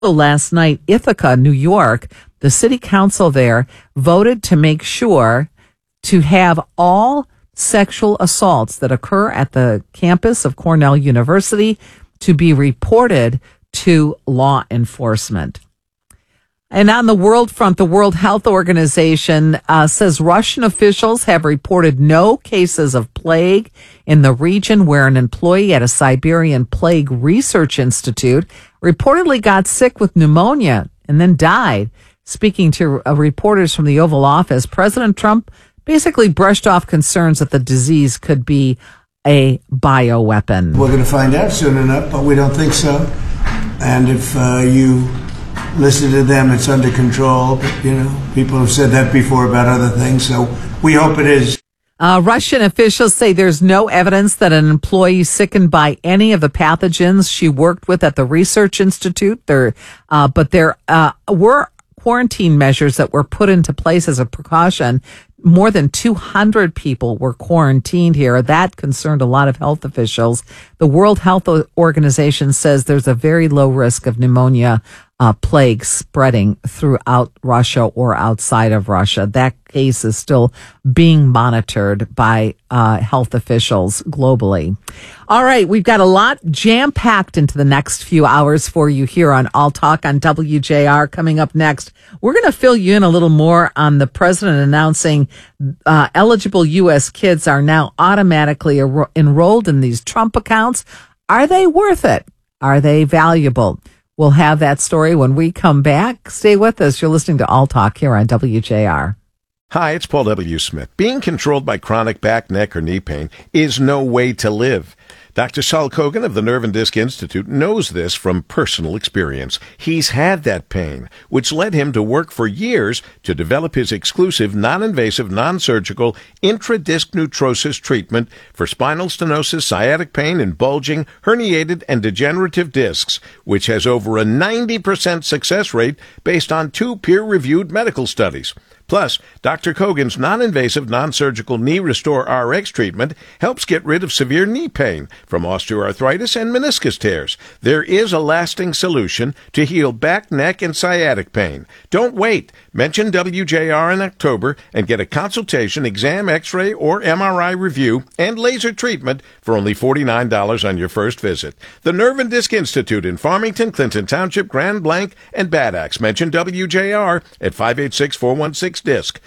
Last night, Ithaca, New York, the city council there voted to make sure to have all sexual assaults that occur at the campus of Cornell University to be reported to law enforcement. And on the world front, the World Health Organization says Russian officials have reported no cases of plague in the region, where an employee at a Siberian plague research institute reportedly got sick with pneumonia and then died. Speaking to reporters from the Oval Office, President Trump basically brushed off concerns that the disease could be a bioweapon. We're going to find out soon enough, but we don't think so. And if you listen to them, it's under control. But, people have said that before about other things, so we hope it is. Russian officials say there's no evidence that an employee sickened by any of the pathogens she worked with at the research institute. But there were quarantine measures that were put into place as a precaution. More than 200 people were quarantined here. That concerned a lot of health officials. The World Health Organization says there's a very low risk of pneumonia plague spreading throughout Russia or outside of Russia. That case is still being monitored by health officials globally. All right, we've got a lot jam-packed into the next few hours for you here on All Talk on WJR. Coming up next, we're going to fill you in a little more on the president announcing eligible U.S. kids are now automatically enrolled in these Trump accounts. Are they worth it? Are they valuable? We'll have that story when we come back. Stay with us. You're listening to All Talk here on WJR. Hi, it's Paul W. Smith. Being controlled by chronic back, neck, or knee pain is no way to live. Dr. Saul Kogan of the Nerve and Disc Institute knows this from personal experience. He's had that pain, which led him to work for years to develop his exclusive, non-invasive, non-surgical intradisc neutrosis treatment for spinal stenosis, sciatic pain, and bulging, herniated, and degenerative discs, which has over a 90% success rate based on 2 peer-reviewed medical studies. Plus, Dr. Kogan's non-invasive, non-surgical Knee Restore RX treatment helps get rid of severe knee pain from osteoarthritis and meniscus tears. There is a lasting solution to heal back, neck, and sciatic pain. Don't wait. Mention WJR in October and get a consultation, exam, x-ray, or MRI review and laser treatment for only $49 on your first visit. The Nerve and Disc Institute in Farmington, Clinton Township, Grand Blanc, and Bad Axe. Mention WJR at 586-416-DISC,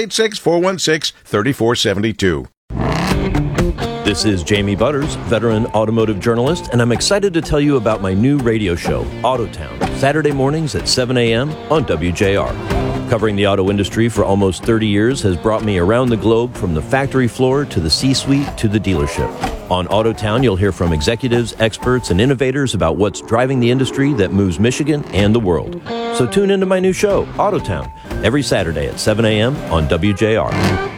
586-416-3472. This is Jamie Butters, veteran automotive journalist, and I'm excited to tell you about my new radio show, Autotown, Saturday mornings at 7 a.m. on WJR. Covering the auto industry for almost 30 years has brought me around the globe, from the factory floor to the C-suite to the dealership. On Autotown, you'll hear from executives, experts, and innovators about what's driving the industry that moves Michigan and the world. So tune into my new show, Autotown, every Saturday at 7 a.m. on WJR.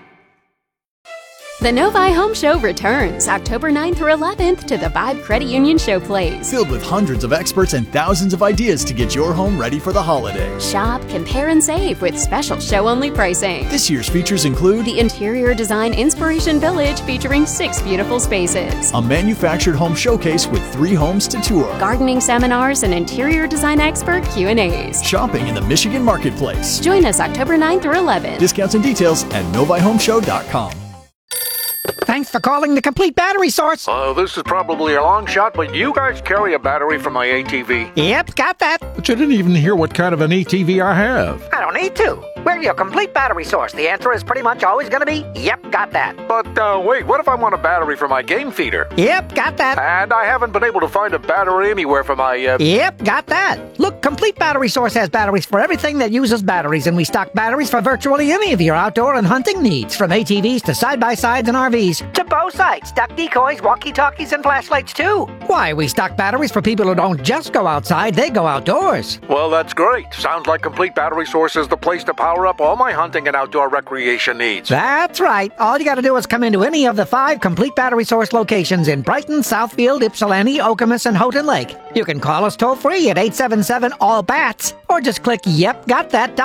The Novi Home Show returns October 9th through 11th to the Vibe Credit Union Showplace. Filled with hundreds of experts and thousands of ideas to get your home ready for the holidays. Shop, compare, and save with special show-only pricing. This year's features include the Interior Design Inspiration Village, featuring 6 beautiful spaces. A manufactured home showcase with 3 homes to tour. Gardening seminars and interior design expert Q&As. Shopping in the Michigan Marketplace. Join us October 9th through 11th. Discounts and details at novihomeshow.com. Thanks for calling the Complete Battery Source. This is probably a long shot, but you guys carry a battery for my ATV? Yep, got that. But you didn't even hear what kind of an ATV I have. I don't need to. We're your Complete Battery Source. The answer is pretty much always going to be, yep, got that. But wait, what if I want a battery for my game feeder? Yep, got that. And I haven't been able to find a battery anywhere for my... Yep, got that. Look, Complete Battery Source has batteries for everything that uses batteries, and we stock batteries for virtually any of your outdoor and hunting needs, from ATVs to side-by-sides and RVs, to bow sights, duck decoys, walkie-talkies, and flashlights, too. Why, we stock batteries for people who don't just go outside, they go outdoors. Well, that's great. Sounds like Complete Battery Source is the place to power up all my hunting and outdoor recreation needs. That's right. All you got to do is come into any of the 5 Complete Battery Source locations in Brighton, Southfield, Ypsilanti, Okemos, and Houghton Lake. You can call us toll-free at 877-ALL-BATS, or just click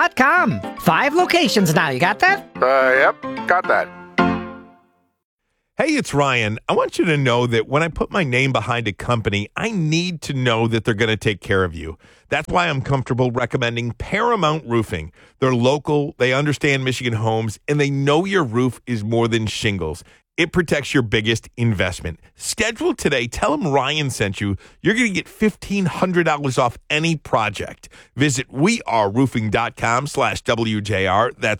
yepgotthat.com. 5 locations now, you got that? Yep, got that. Hey, it's Ryan. I want you to know that when I put my name behind a company, I need to know that they're going to take care of you. That's why I'm comfortable recommending Paramount Roofing. They're local, they understand Michigan homes, and they know your roof is more than shingles. It protects your biggest investment. Schedule today. Tell them Ryan sent you. You're going to get $1,500 off any project. Visit weareroofing.com/WJR. That's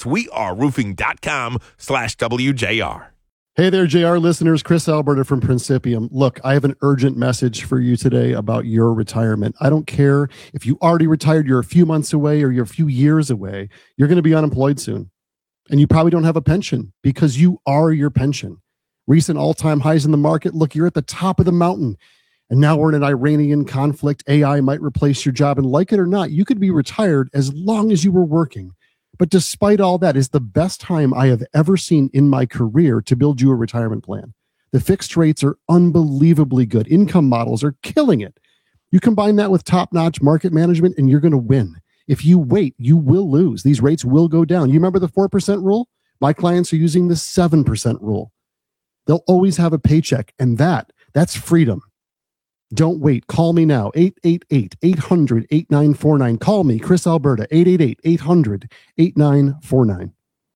weareroofing.com/WJR. Hey there, JR listeners. Chris Alberta from Principium. Look, I have an urgent message for you today about your retirement. I don't care if you already retired, you're a few months away, or you're a few years away. You're going to be unemployed soon. And you probably don't have a pension because you are your pension. Recent all-time highs in the market. Look, you're at the top of the mountain. And now we're in an Iranian conflict. AI might replace your job. And like it or not, you could be retired as long as you were working. But despite all that, it's the best time I have ever seen in my career to build you a retirement plan. The fixed rates are unbelievably good. Income models are killing it. You combine that with top-notch market management and you're going to win. If you wait, you will lose. These rates will go down. You remember the 4% rule? My clients are using the 7% rule. They'll always have a paycheck, and that's freedom. Don't wait. Call me now, 888-800-8949. Call me, Chris Alberta, 888-800-8949.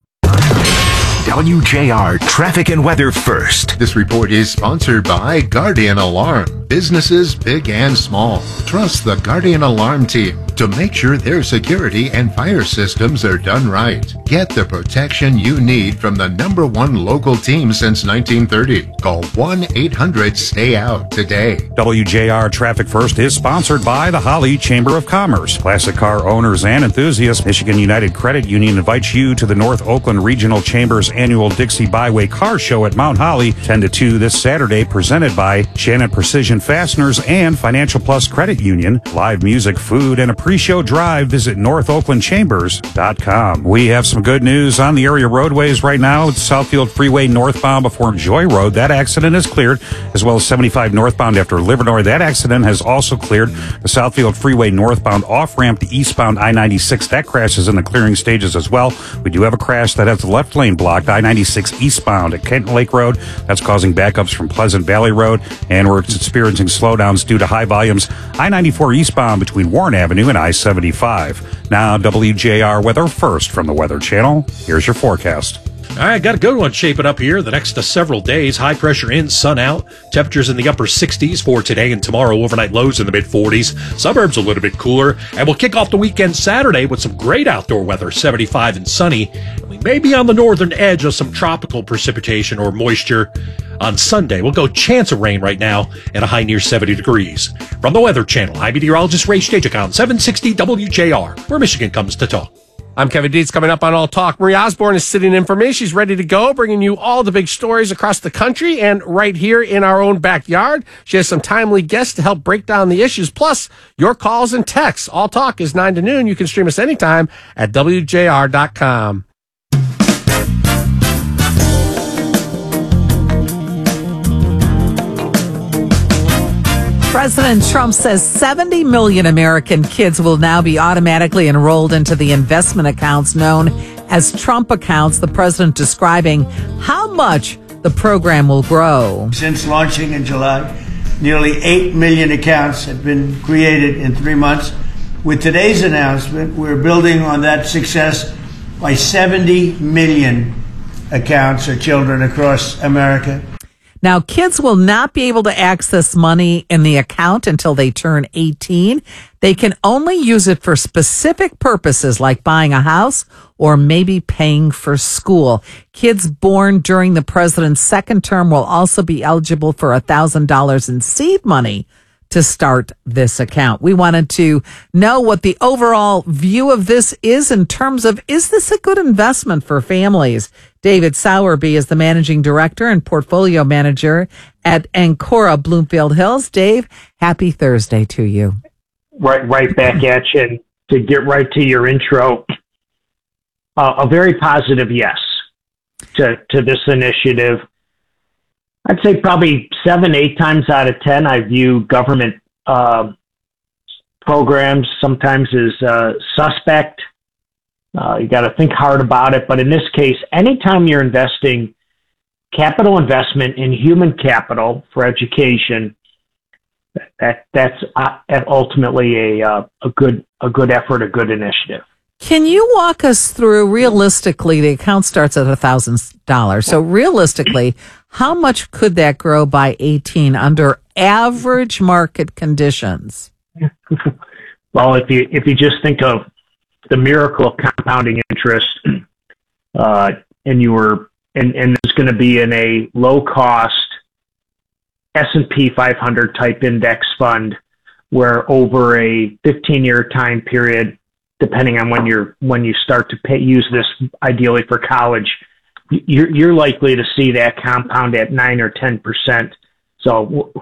WJR Traffic and Weather First. This report is sponsored by Guardian Alarm. Businesses big and small trust the Guardian Alarm team to make sure their security and fire systems are done right. Get the protection you need from the #1 local team since 1930. Call 1-800-STAY-OUT today. WJR Traffic First is sponsored by the Holly Chamber of Commerce. Classic car owners and enthusiasts, Michigan United Credit Union invites you to the North Oakland Regional Chamber's annual Dixie Byway Car Show at Mount Holly, 10 to 2 this Saturday, presented by Shannon Precision Fasteners and Financial Plus Credit Union. Live music, food, and a pre-show drive. Visit NorthOaklandChambers.com. We have some good news on the area roadways right now. It's Southfield Freeway northbound before Joy Road. That accident is cleared, as well as 75 northbound after Livernois. That accident has also cleared. The Southfield Freeway northbound off-ramp to eastbound I-96. That crash is in the clearing stages as well. We do have a crash that has the left lane blocked. I-96 eastbound at Kenton Lake Road. That's causing backups from Pleasant Valley Road, and we're experiencing slowdowns due to high volumes. I-94 eastbound between Warren Avenue and I-75. Now, WJR Weather First from the Weather Channel. Here's your forecast. All right, got a good one shaping up here the next several days. High pressure in, sun out. Temperatures in the upper 60s for today and tomorrow. Overnight lows in the mid-40s. Suburbs a little bit cooler. And we'll kick off the weekend Saturday with some great outdoor weather, 75 and sunny. We may be on the northern edge of some tropical precipitation or moisture on Sunday. We'll go chance of rain right now at a high near 70 degrees. From the Weather Channel, I'm meteorologist Ray Stagicon, 760 WJR, where Michigan comes to talk. I'm Kevin Dietz. Coming up on All Talk, Marie Osborne is sitting in for me. She's ready to go, bringing you all the big stories across the country and right here in our own backyard. She has some timely guests to help break down the issues, plus your calls and texts. All Talk is 9 to noon. You can stream us anytime at WJR.com. President Trump says 70 million American kids will now be automatically enrolled into the investment accounts known as Trump accounts, the president describing how much the program will grow. Since launching in July, nearly 8 million accounts have been created in 3 months. With today's announcement, we're building on that success by 70 million accounts for children across America. Now, kids will not be able to access money in the account until they turn 18. They can only use it for specific purposes like buying a house or maybe paying for school. Kids born during the president's second term will also be eligible for $1,000 in seed money to start this account. We wanted to know what the overall view of this is in terms of, is this a good investment for families? David Sowerby is the managing director and portfolio manager at Ancora Bloomfield Hills. Dave, happy Thursday to you. Right back at you. And to get right to your intro, a very positive yes to this initiative. I'd say probably 7-8 times out of 10, I view government programs sometimes as suspect. You got to think hard about it. But in this case, anytime you're investing capital investment in human capital for education, that's ultimately a good effort, a good initiative. Can you walk us through, realistically, the account starts at $1,000. So realistically, how much could that grow by 18 under average market conditions? Well, if you just think of the miracle of compounding interest, and it's going to be in a low cost S&P 500 type index fund, where over a 15-year time period, depending on when you start to use this, ideally for college, you're likely to see that compound at 9 or 10%. So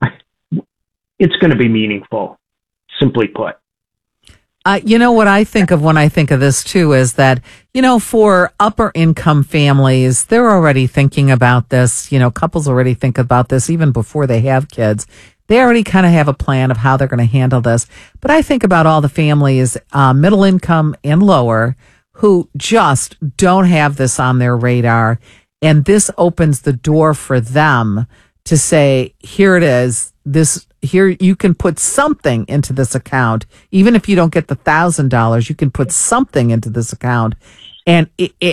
it's going to be meaningful, simply put. You know what I think of when I think of this too is that, for upper income families, they're already thinking about this. Couples already think about this even before they have kids. They already kind of have a plan of how they're going to handle this. But I think about all the families, middle income and lower, who just don't have this on their radar. And this opens the door for them to say, here it is. Here you can put something into this account. Even if you don't get the $1,000, you can put something into this account. And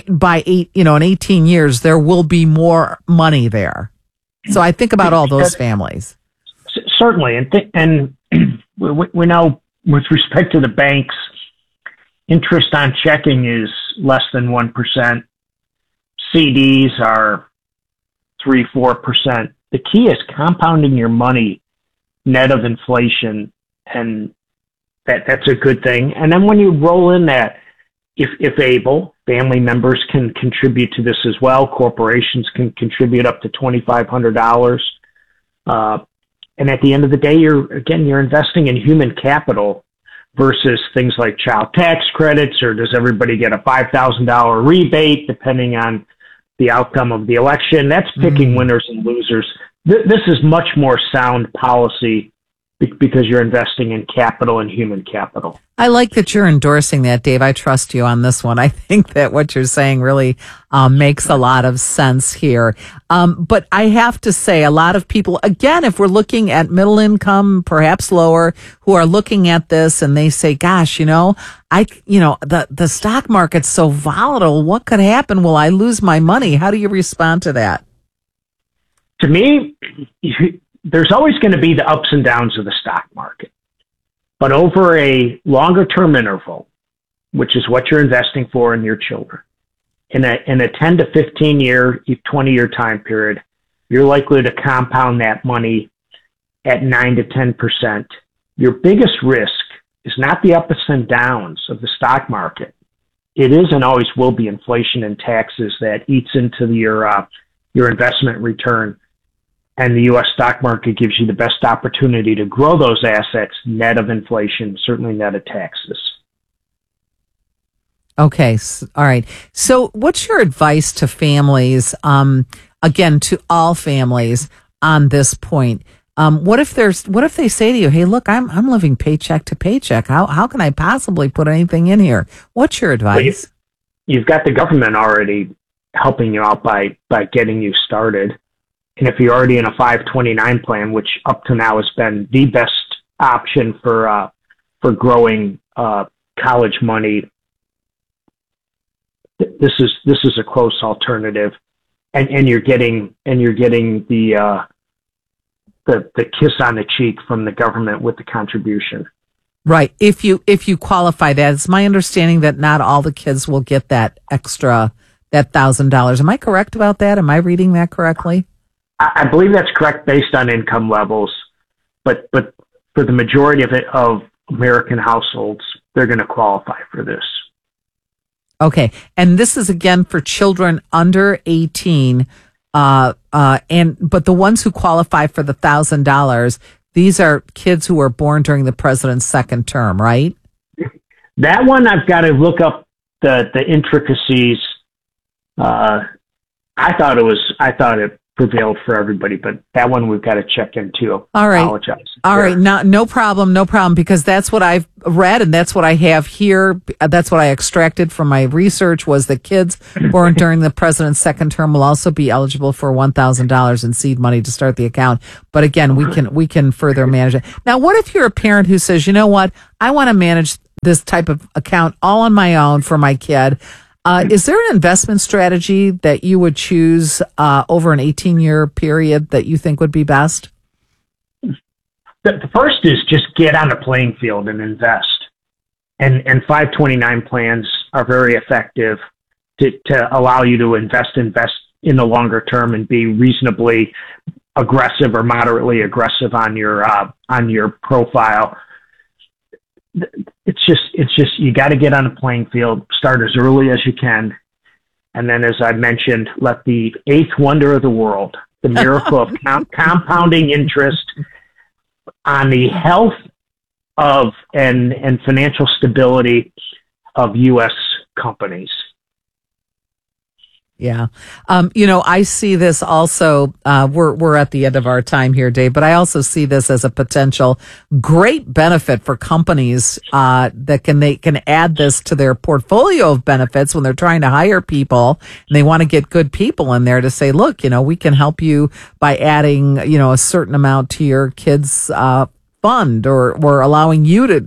in 18 years, there will be more money there. So I think about all those families. Certainly. And we know with respect to the banks, interest on checking is less than 1%. CDs are 3-4%. The key is compounding your money net of inflation, and that's a good thing. And then when you roll in that, if able, family members can contribute to this as well. Corporations can contribute up to $2,500. And at the end of the day, you're investing in human capital versus things like child tax credits, or does everybody get a $5,000 rebate depending on the outcome of the election? That's picking winners and losers. This is much more sound policy because you're investing in capital and human capital. I like that you're endorsing that, Dave. I trust you on this one. I think that what you're saying really makes a lot of sense here. But I have to say, a lot of people, again, if we're looking at middle income, perhaps lower, who are looking at this and they say, gosh, the stock market's so volatile. What could happen? Will I lose my money? How do you respond to that? To me, there's always going to be the ups and downs of the stock market. But over a longer term interval, which is what you're investing for in your children, in a 10 to 15 year, 20 year time period, you're likely to compound that money at 9 to 10%. Your biggest risk is not the ups and downs of the stock market. It is and always will be inflation and taxes that eats into your investment return. And the U.S. stock market gives you the best opportunity to grow those assets net of inflation, certainly net of taxes. Okay. All right. So what's your advice to families, again, to all families on this point? What if they say to you, hey, look, I'm living paycheck to paycheck. How can I possibly put anything in here? What's your advice? Well, you've got the government already helping you out by getting you started. And if you're already in a 529 plan, which up to now has been the best option for growing college money, this is a close alternative, and you're getting the kiss on the cheek from the government with the contribution. Right. If you qualify that, it's my understanding that not all the kids will get that extra, that $1,000. Am I correct about that? Am I reading that correctly? I believe that's correct based on income levels, but for the majority of American households, they're going to qualify for this. Okay, and this is again for children under 18, but the ones who qualify for the $1,000, these are kids who were born during the president's second term, right? That one I've got to look up the intricacies. I thought it prevailed for everybody. But that one we've got to check into. All right. Apologize. All right. No problem. No problem. Because that's what I've read and that's what I have here. That's what I extracted from my research was that kids born during the president's second term will also be eligible for $1,000 in seed money to start the account. But again, we can further manage it. Now, what if you're a parent who says, you know what, I want to manage this type of account all on my own for my kid? Is there an investment strategy that you would choose over an 18-year period that you think would be best? The first is just get on the playing field and invest. And 529 plans are very effective to allow you to invest in the longer term and be reasonably aggressive or moderately aggressive on your profile. It's just you got to get on the playing field, start as early as you can, and then, as I mentioned, let the eighth wonder of the world, the miracle of compounding interest on the health of and financial stability of U.S. companies. Yeah. I see this also, we're at the end of our time here, Dave, but I also see this as a potential great benefit for companies, that they can add this to their portfolio of benefits when they're trying to hire people and they want to get good people in there to say, look, we can help you by adding, a certain amount to your kids', fund or allowing you to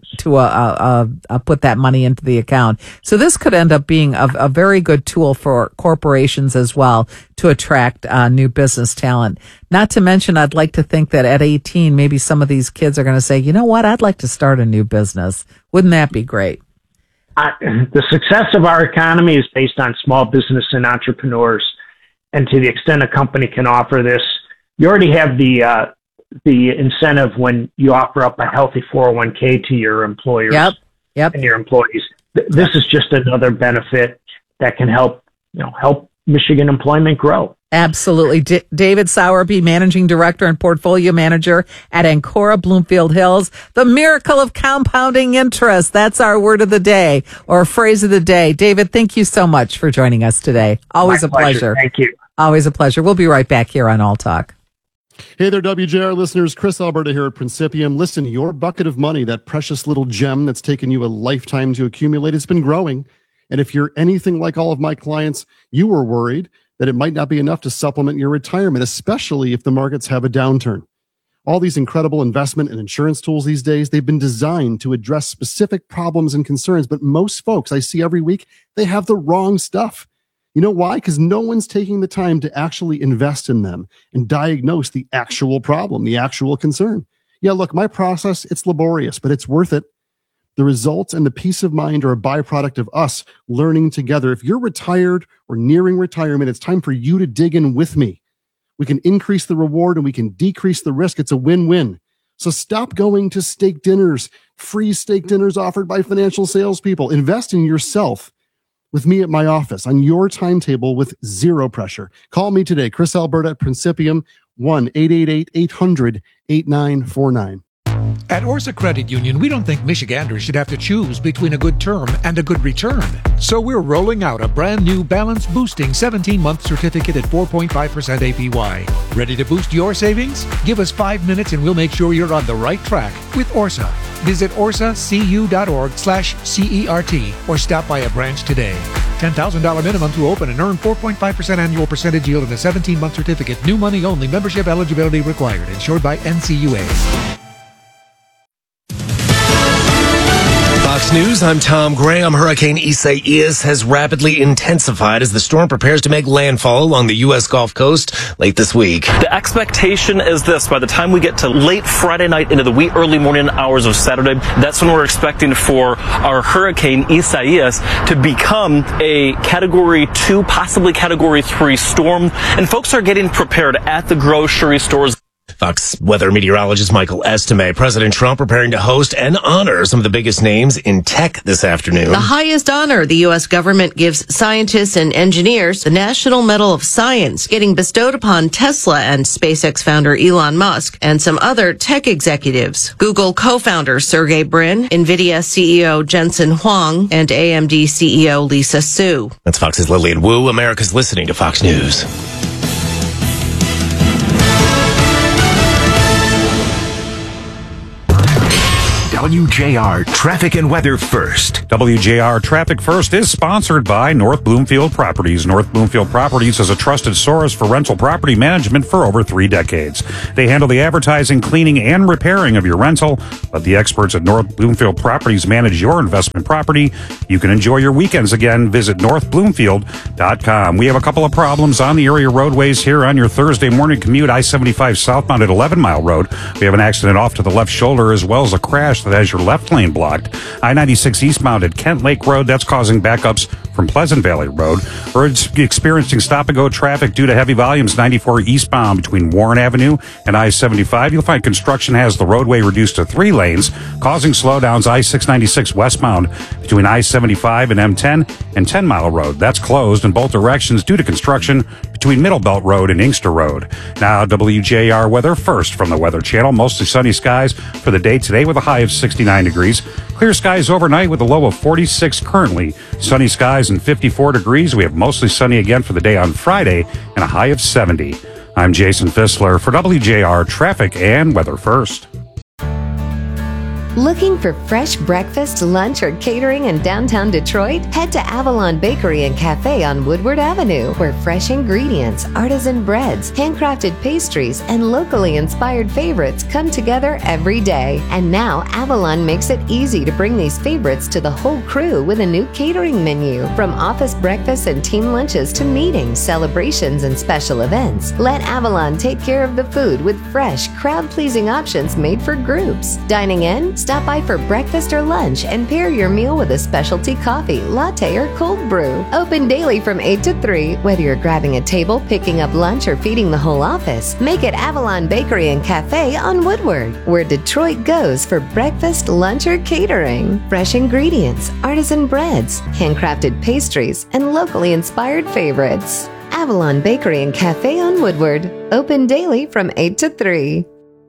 put that money into the account. So this could end up being a very good tool for corporations as well to attract new business talent. Not to mention, I'd like to think that at 18, maybe some of these kids are going to say, you know what, I'd like to start a new business. Wouldn't that be great? The success of our economy is based on small business and entrepreneurs. And to the extent a company can offer this, you already have the incentive when you offer up a healthy 401k to your employers and your employees. This is just another benefit that can help Michigan employment grow. Absolutely. David Sowerby, Managing Director and Portfolio Manager at Ancora Bloomfield Hills. The miracle of compounding interest. That's our word of the day or phrase of the day. David, thank you so much for joining us today. Always My a pleasure. Thank you. Always a pleasure. We'll be right back here on All Talk. Hey there, WJR listeners. Chris Alberta here at Principium. Listen, your bucket of money, that precious little gem that's taken you a lifetime to accumulate, has been growing. And if you're anything like all of my clients, you were worried that it might not be enough to supplement your retirement, especially if the markets have a downturn. All these incredible investment and insurance tools these days, they've been designed to address specific problems and concerns. But most folks I see every week, they have the wrong stuff. You know why? Because no one's taking the time to actually invest in them and diagnose the actual problem, the actual concern. Yeah, look, my process, it's laborious, but it's worth it. The results and the peace of mind are a byproduct of us learning together. If you're retired or nearing retirement, it's time for you to dig in with me. We can increase the reward and we can decrease the risk. It's a win-win. So stop going to steak dinners, free steak dinners offered by financial salespeople. Invest in yourself with me at my office on your timetable with zero pressure. Call me today, Chris Alberta at Principium, 1-888-800-8949. At Orsa Credit Union, we don't think Michiganders should have to choose between a good term and a good return. So we're rolling out a brand new balance boosting 17-month certificate at 4.5% APY. Ready to boost your savings? Give us 5 minutes and we'll make sure you're on the right track with Orsa. Visit orsacu.org/CERT or stop by a branch today. $10,000 minimum to open and earn 4.5% annual percentage yield in a 17-month certificate. New money only. Membership eligibility required. Insured by NCUA. Fox News, I'm Tom Graham. Hurricane Isaias has rapidly intensified as the storm prepares to make landfall along the U.S. Gulf Coast late this week. The expectation is this: by the time we get to late Friday night into the wee early morning hours of Saturday, that's when we're expecting for our Hurricane Isaias to become a Category 2, possibly Category 3 storm. And folks are getting prepared at the grocery stores. Fox weather meteorologist Michael Estime. President Trump preparing to host and honor some of the biggest names in tech this afternoon. The highest honor the U.S. government gives scientists and engineers, the National Medal of Science, getting bestowed upon Tesla and SpaceX founder Elon Musk and some other tech executives. Google co-founder Sergey Brin, NVIDIA CEO Jensen Huang, and AMD CEO Lisa Su. That's Fox's Lillian Wu. America's listening to Fox News. WJR Traffic and Weather First. WJR Traffic First is sponsored by North Bloomfield Properties. North Bloomfield Properties is a trusted source for rental property management for over 3 decades. They handle the advertising, cleaning, and repairing of your rental. Let the experts at North Bloomfield Properties manage your investment property. You can enjoy your weekends again. Visit northbloomfield.com. We have a couple of problems on the area roadways here on your Thursday morning commute. I-75 southbound at 11 Mile Road. We have an accident off to the left shoulder as well as a crash that has your left lane blocked. I-96 eastbound at Kent Lake Road. That's causing backups from Pleasant Valley Road. We're experiencing stop-and-go traffic due to heavy volumes 94 eastbound between Warren Avenue and I-75. You'll find construction has the roadway reduced to 3 lanes, causing slowdowns I-696 westbound between I-75 and M10 and 10 Mile Road. That's closed in both directions due to construction between Middle Belt Road and Inkster Road. Now, WJR weather first from the Weather Channel. Mostly sunny skies for the day today with a high of 69 degrees. Clear skies overnight with a low of 46 currently. Sunny skies and 54 degrees. We have mostly sunny again for the day on Friday and a high of 70. I'm Jason Fissler for WJR Traffic and Weather First. Looking for fresh breakfast, lunch, or catering in downtown Detroit? Head to Avalon Bakery and Cafe on Woodward Avenue, where fresh ingredients, artisan breads, handcrafted pastries, and locally inspired favorites come together every day. And now Avalon makes it easy to bring these favorites to the whole crew with a new catering menu. From office breakfasts and team lunches to meetings, celebrations, and special events, let Avalon take care of the food with fresh, crowd-pleasing options made for groups. Dining in? Stop by for breakfast or lunch and pair your meal with a specialty coffee, latte, or cold brew. Open daily from 8 to 3. Whether you're grabbing a table, picking up lunch, or feeding the whole office, make it Avalon Bakery and Cafe on Woodward, where Detroit goes for breakfast, lunch, or catering. Fresh ingredients, artisan breads, handcrafted pastries, and locally inspired favorites. Avalon Bakery and Cafe on Woodward. Open daily from 8 to 3.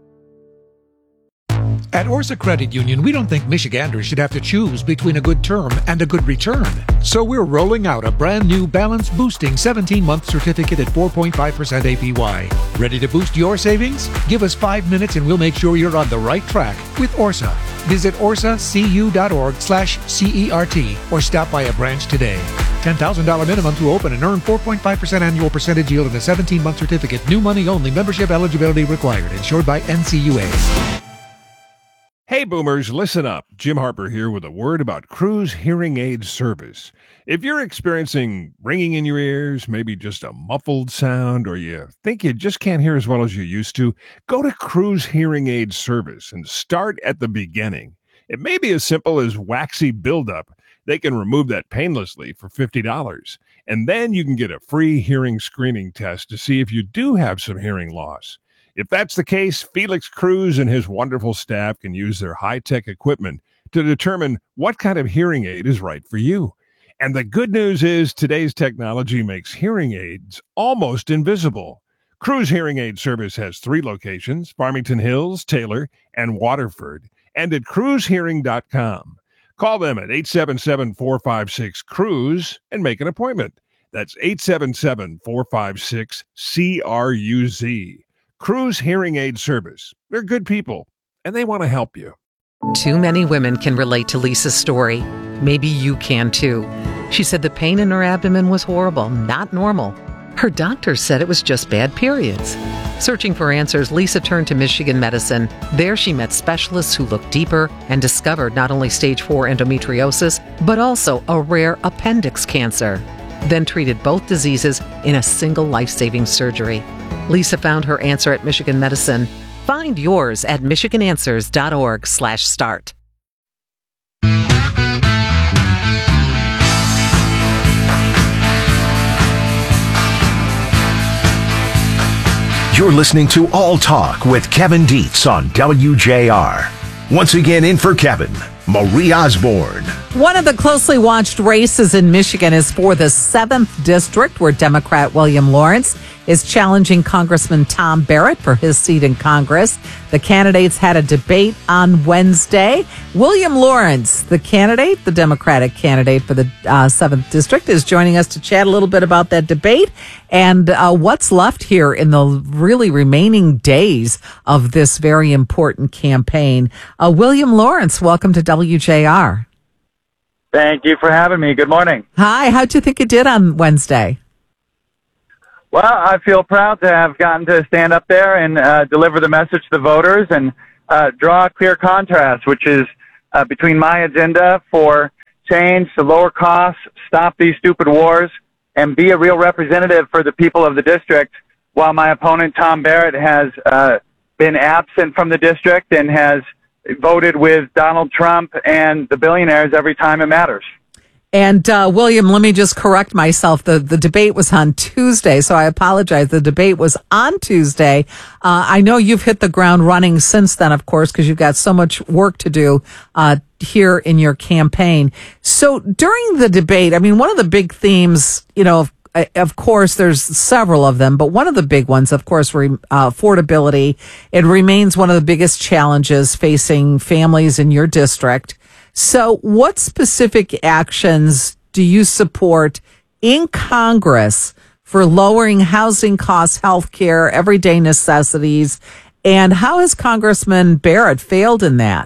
At Orsa Credit Union, we don't think Michiganders should have to choose between a good term and a good return. So we're rolling out a brand new balance boosting 17-month certificate at 4.5% APY. Ready to boost your savings? Give us 5 minutes and we'll make sure you're on the right track with Orsa. Visit orsacu.org/CERT or stop by a branch today. $10,000 minimum to open and earn 4.5% annual percentage yield in a 17-month certificate. New money only. Membership eligibility required. Insured by NCUA. Hey boomers, listen up. Jim Harper here with a word about Cruz Hearing Aid Service. If you're experiencing ringing in your ears, maybe just a muffled sound, or you think you just can't hear as well as you used to, go to Cruz Hearing Aid Service and start at the beginning. It may be as simple as waxy buildup. They can remove that painlessly for $50. And then you can get a free hearing screening test to see if you do have some hearing loss. If that's the case, Felix Cruz and his wonderful staff can use their high-tech equipment to determine what kind of hearing aid is right for you. And the good news is today's technology makes hearing aids almost invisible. Cruz Hearing Aid Service has 3 locations, Farmington Hills, Taylor, and Waterford, and at cruzhearing.com. Call them at 877-456-CRUZ and make an appointment. That's 877-456-CRUZ. Cruz Hearing Aid Service. They're good people, and they want to help you. Too many women can relate to Lisa's story. Maybe you can too. She said the pain in her abdomen was horrible, not normal. Her doctor said it was just bad periods. Searching for answers, Lisa turned to Michigan Medicine. There she met specialists who looked deeper and discovered not only stage 4 endometriosis, but also a rare appendix cancer. Then treated both diseases in a single life-saving surgery. Lisa found her answer at Michigan Medicine. Find yours at michigananswers.org/start. You're listening to All Talk with Kevin Dietz on WJR. Once again, in for Kevin, Marie Osborne. One of the closely watched races in Michigan is for the 7th district, where Democrat William Lawrence is challenging Congressman Tom Barrett for his seat in Congress. The candidates had a debate on Wednesday. William Lawrence, the Democratic candidate for the 7th District, is joining us to chat a little bit about that debate and what's left here in the really remaining days of this very important campaign. William Lawrence, welcome to WJR. Thank you for having me. Good morning. Hi, how'd you think it did on Wednesday? Well, I feel proud to have gotten to stand up there and deliver the message to the voters and draw a clear contrast, which is between my agenda for change to lower costs, stop these stupid wars, and be a real representative for the people of the district, while my opponent, Tom Barrett, has been absent from the district and has voted with Donald Trump and the billionaires every time it matters. And William, let me just correct myself. The debate was on Tuesday, so I apologize. The debate was on Tuesday. I know you've hit the ground running since then, of course, because you've got so much work to do here in your campaign. So during the debate, I mean, one of the big themes, of course, there's several of them, but one of the big ones, of course, affordability. It remains one of the biggest challenges facing families in your district. So what specific actions do you support in Congress for lowering housing costs, health care, everyday necessities? And how has Congressman Barrett failed in that,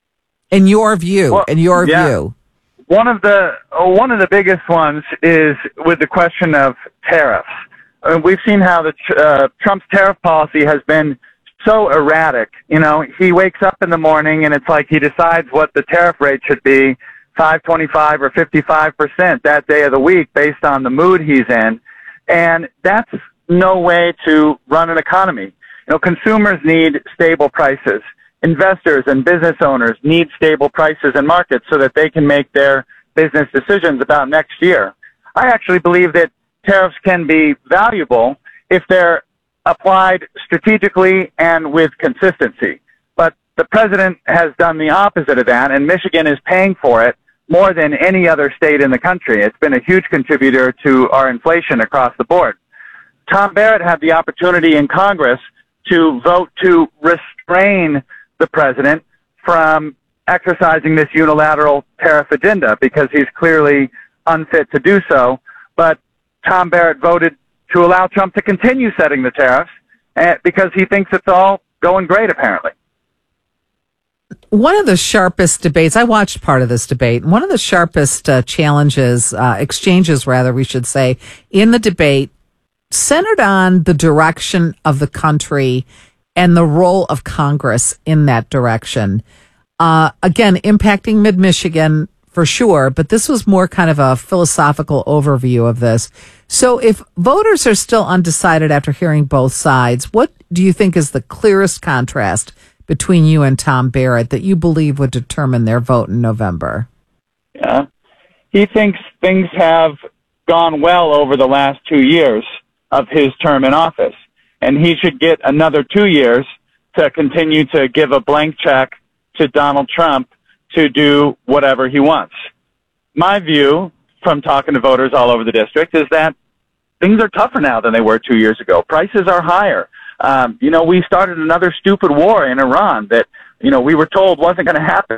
in your view? View? One of the biggest ones is with the question of tariffs. We've seen how Trump's tariff policy has been so erratic. He wakes up in the morning and it's like he decides what the tariff rate should be, 5.25 or 55% that day of the week based on the mood he's in. And that's no way to run an economy. Consumers need stable prices. Investors and business owners need stable prices and markets so that they can make their business decisions about next year. I actually believe that tariffs can be valuable if they're applied strategically and with consistency. But the president has done the opposite of that, and Michigan is paying for it more than any other state in the country. It's been a huge contributor to our inflation across the board. Tom Barrett had the opportunity in Congress to vote to restrain the president from exercising this unilateral tariff agenda because he's clearly unfit to do so. But Tom Barrett voted to allow Trump to continue setting the tariffs because he thinks it's all going great, apparently. One of the sharpest debates, I watched part of this debate, one of the sharpest exchanges, we should say, in the debate centered on the direction of the country and the role of Congress in that direction. Again, impacting mid-Michigan for sure, but this was more kind of a philosophical overview of this. So if voters are still undecided after hearing both sides, what do you think is the clearest contrast between you and Tom Barrett that you believe would determine their vote in November? Yeah. He thinks things have gone well over the last 2 years of his term in office, and he should get another 2 years to continue to give a blank check to Donald Trump to do whatever he wants. My view from talking to voters all over the district is that things are tougher now than they were 2 years ago. Prices are higher. We started another stupid war in Iran that, we were told wasn't going to happen.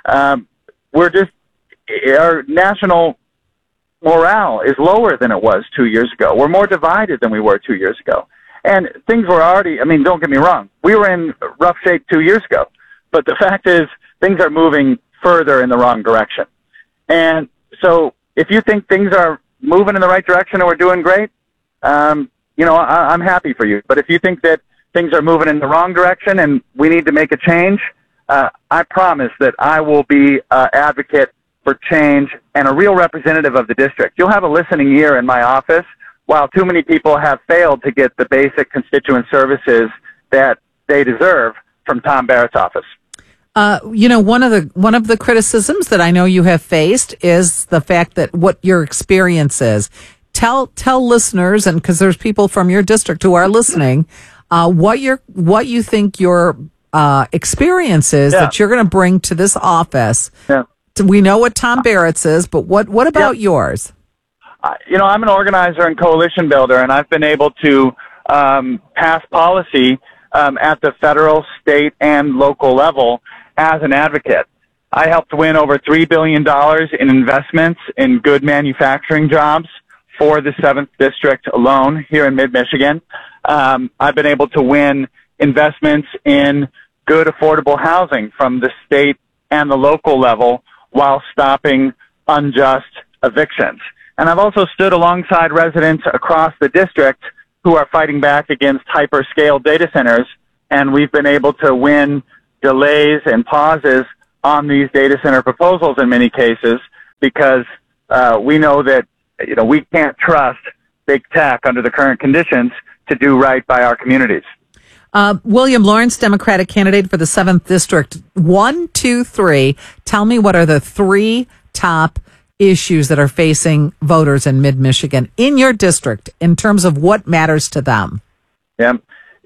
Our national morale is lower than it was 2 years ago. We're more divided than we were 2 years ago. And things were already, don't get me wrong, we were in rough shape 2 years ago. But the fact is, things are moving further in the wrong direction. And so if you think things are moving in the right direction and we're doing great, I'm happy for you. But if you think that things are moving in the wrong direction and we need to make a change, I promise that I will be an advocate for change and a real representative of the district. You'll have a listening ear in my office, while too many people have failed to get the basic constituent services that they deserve from Tom Barrett's office. One of the criticisms that I know you have faced is the fact that what your experience is. Tell listeners, and because there's people from your district who are listening, what you think your experience is that you're going to bring to this office. Yeah. We know what Tom Barrett's is, but what about yours? I'm an organizer and coalition builder, and I've been able to pass policy at the federal, state, and local level as an advocate. I helped win over $3 billion in investments in good manufacturing jobs for the 7th District alone here in mid-Michigan. I've been able to win investments in good affordable housing from the state and the local level while stopping unjust evictions. And I've also stood alongside residents across the district who are fighting back against hyperscale data centers, and we've been able to win delays and pauses on these data center proposals in many cases because we know that we can't trust big tech under the current conditions to do right by our communities. William Lawrence, Democratic candidate for the 7th District. 1, 2, 3. Tell me what are the 3 top issues that are facing voters in mid-Michigan in your district in terms of what matters to them? Yeah.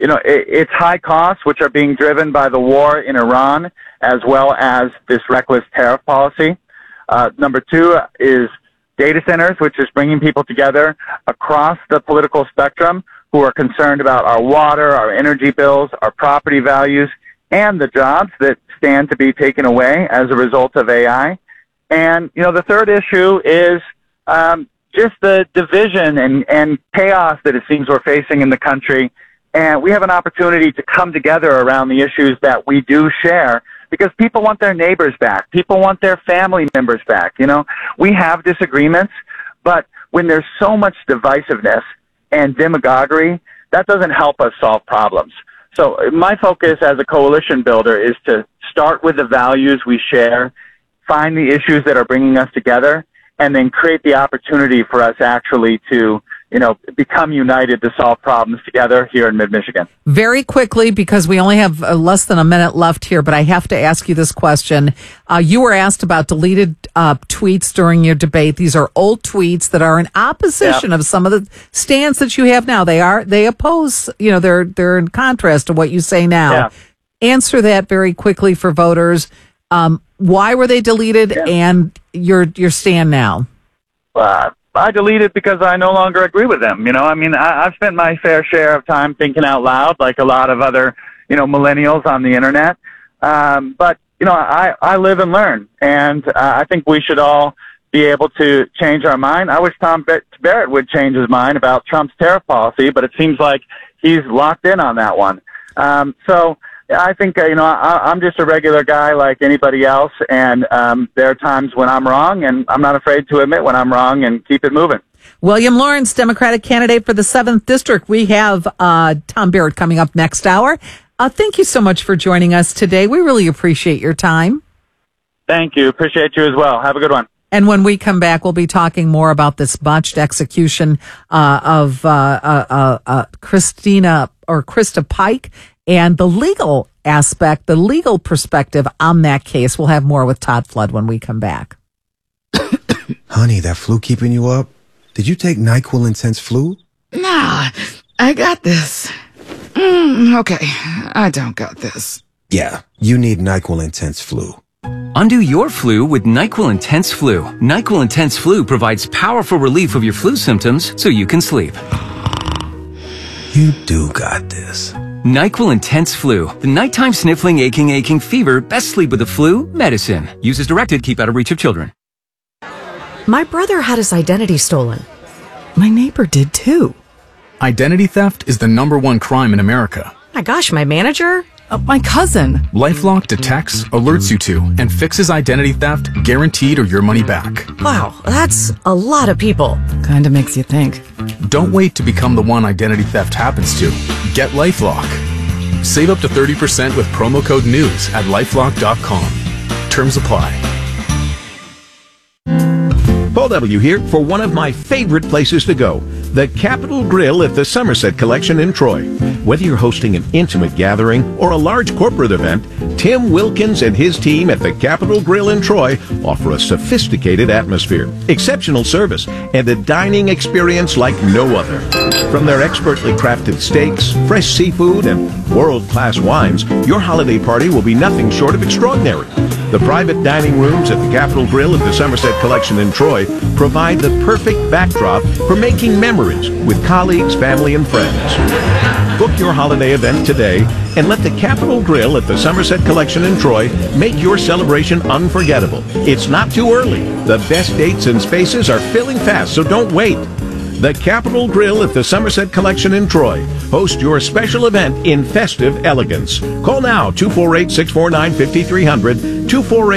It's high costs, which are being driven by the war in Iran, as well as this reckless tariff policy. Number 2 is data centers, which is bringing people together across the political spectrum who are concerned about our water, our energy bills, our property values, and the jobs that stand to be taken away as a result of AI. And, the third issue is just the division and chaos that it seems we're facing in the country. And we have an opportunity to come together around the issues that we do share because people want their neighbors back. People want their family members back. We have disagreements, but when there's so much divisiveness and demagoguery, that doesn't help us solve problems. So my focus as a coalition builder is to start with the values we share, find the issues that are bringing us together, and then create the opportunity for us actually to, become united to solve problems together here in mid-Michigan. Very quickly, because we only have less than a minute left here, but I have to ask you this question. You were asked about deleted tweets during your debate. These are old tweets that are in opposition of some of the stands that you have now. They oppose, they're in contrast to what you say now. Yeah. Answer that very quickly for voters. Why were they deleted and your stand now? I deleted because I no longer agree with them. I've spent my fair share of time thinking out loud like a lot of other, millennials on the internet. But I live and learn. And I think we should all be able to change our mind. I wish Tom Barrett would change his mind about Trump's tariff policy, but it seems like he's locked in on that one. So I think, I'm just a regular guy like anybody else, and there are times when I'm wrong, and I'm not afraid to admit when I'm wrong and keep it moving. William Lawrence, Democratic candidate for the 7th District. We have Tom Barrett coming up next hour. Thank you so much for joining us today. We really appreciate your time. Thank you. Appreciate you as well. Have a good one. And when we come back, we'll be talking more about this botched execution of Krista Pike and the legal aspect, the legal perspective on that case. We'll have more with Todd Flood when we come back. Honey, that flu keeping you up? Did you take NyQuil Intense Flu? Nah, I got this. Okay, I don't got this. Yeah, you need NyQuil Intense Flu. Undo your flu with NyQuil Intense Flu. NyQuil Intense Flu provides powerful relief of your flu symptoms so you can sleep. You do got this. NyQuil Intense Flu. The nighttime sniffling, aching fever. Best sleep with the flu medicine. Use as directed. Keep out of reach of children. My brother had his identity stolen. My neighbor did too. Identity theft is the #1 crime in America. My gosh, my manager? My cousin. LifeLock detects, alerts you to, and fixes identity theft guaranteed or your money back. Wow, that's a lot of people. Kinda makes you think. Don't wait to become the one identity theft happens to. Get LifeLock. Save up to 30% with promo code NEWS at LifeLock.com. Terms apply. Paul W. here for one of my favorite places to go, the Capitol Grill at the Somerset Collection in Troy. Whether you're hosting an intimate gathering or a large corporate event, Tim Wilkins and his team at the Capitol Grill in Troy offer a sophisticated atmosphere, exceptional service, and a dining experience like no other. From their expertly crafted steaks, fresh seafood, and world-class wines, your holiday party will be nothing short of extraordinary. The private dining rooms at the Capitol Grill at the Somerset Collection in Troy provide the perfect backdrop for making memories with colleagues, family, and friends. Book your holiday event today and let the Capitol Grill at the Somerset Collection in Troy make your celebration unforgettable. It's not too early. The best dates and spaces are filling fast, so don't wait. The Capitol Grill at the Somerset Collection in Troy. Host your special event in festive elegance. Call now, 248-649-5300,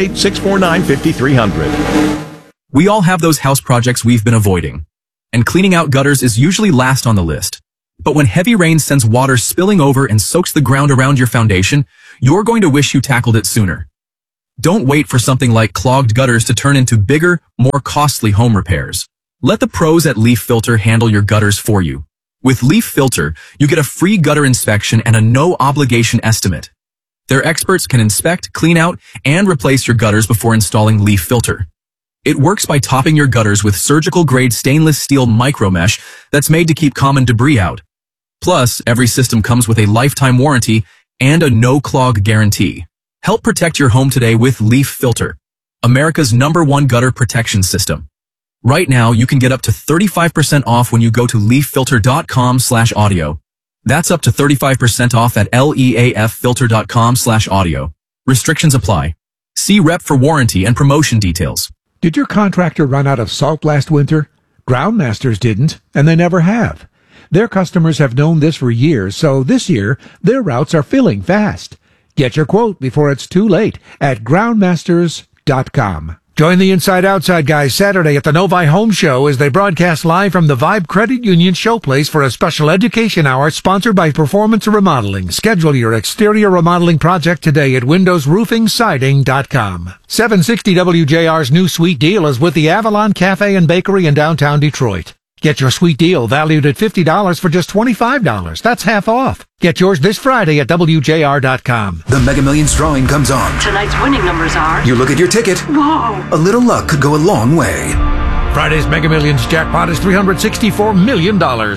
248-649-5300. We all have those house projects we've been avoiding, and cleaning out gutters is usually last on the list. But when heavy rain sends water spilling over and soaks the ground around your foundation, you're going to wish you tackled it sooner. Don't wait for something like clogged gutters to turn into bigger, more costly home repairs. Let the pros at Leaf Filter handle your gutters for you. With Leaf Filter, you get a free gutter inspection and a no-obligation estimate. Their experts can inspect, clean out, and replace your gutters before installing Leaf Filter. It works by topping your gutters with surgical-grade stainless steel micromesh that's made to keep common debris out. Plus, every system comes with a lifetime warranty and a no-clog guarantee. Help protect your home today with Leaf Filter, America's #1 gutter protection system. Right now, you can get up to 35% off when you go to leaffilter.com/audio. That's up to 35% off at leaffilter.com/audio. Restrictions apply. See rep for warranty and promotion details. Did your contractor run out of salt last winter? Groundmasters didn't, and they never have. Their customers have known this for years, so this year, their routes are filling fast. Get your quote before it's too late at groundmasters.com. Join the Inside Outside guys Saturday at the Novi Home Show as they broadcast live from the Vibe Credit Union Showplace for a special education hour sponsored by Performance Remodeling. Schedule your exterior remodeling project today at windowsroofingsiding.com. 760 WJR's new sweet deal is with the Avalon Cafe and Bakery in downtown Detroit. Get your sweet deal valued at $50 for just $25. That's half off. Get yours this Friday at WJR.com. The Mega Millions drawing comes on. Tonight's winning numbers are... You look at your ticket. Whoa! A little luck could go a long way. Friday's Mega Millions jackpot is $364 million.